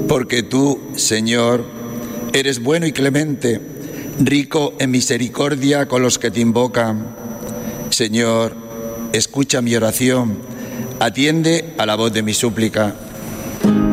porque tú, Señor, eres bueno y clemente, rico en misericordia con los que te invocan. Señor, escucha mi oración, atiende a la voz de mi súplica.